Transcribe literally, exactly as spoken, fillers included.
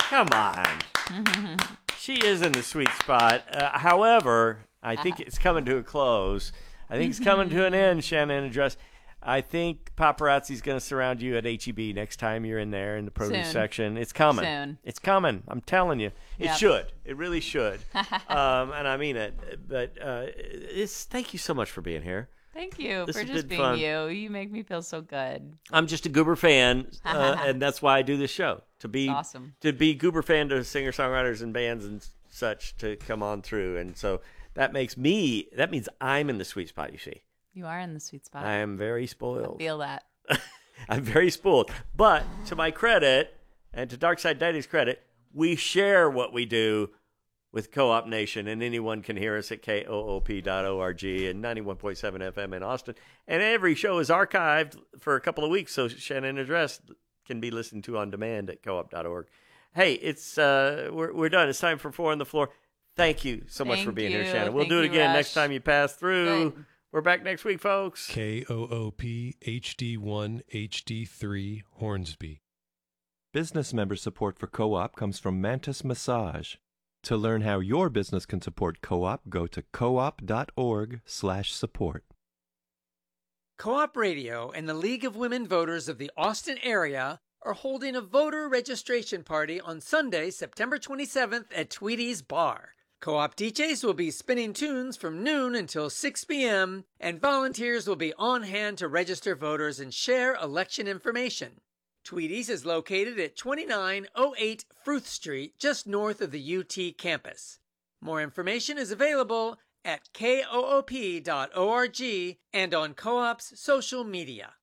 Come on. She is in the sweet spot. Uh, however, I think it's coming to a close. I think it's coming to an end, Shannon Address. I think paparazzi's going to surround you at H E B next time you're in there in the produce Soon. section. It's coming. Soon. It's coming. I'm telling you. It Yep. should. It really should. um, and I mean it. But uh, it's, thank you so much for being here. Thank you This for has just been being fun. you. You make me feel so good. I'm just a Goober fan, uh, and that's why I do this show. To be It's awesome. To be Goober fan to singer-songwriters and bands and such to come on through. And so that makes me, that means I'm in the sweet spot, you see. You are in the sweet spot. I am very I spoiled. feel that. I'm very spoiled. But to my credit, and to Darkside Daddy's credit, we share what we do with Co-op Nation, and anyone can hear us at K O O P dot org and ninety-one point seven F M in Austin. And every show is archived for a couple of weeks, so Shannon Address can be listened to on demand at co op dot org. Hey, it's uh, we're we're done. It's time for Four on the Floor. Thank you so much Thank for being here, you. Shannon. We'll Thank do it you, again Rush. next time you pass through. Good. We're back next week, folks. K O O P H D one H D three Hornsby. Business member support for Co-op comes from Mantis Massage. To learn how your business can support Co-op, go to co-op dot org slash support. Co-op Radio and the League of Women Voters of the Austin area are holding a voter registration party on Sunday, September twenty-seventh at Tweedy's Bar. Co-op D Js will be spinning tunes from noon until six p.m., and volunteers will be on hand to register voters and share election information. Tweedy's is located at twenty-nine oh eight Fruth Street, just north of the U T campus. More information is available at K O O P dot org and on Co-op's social media.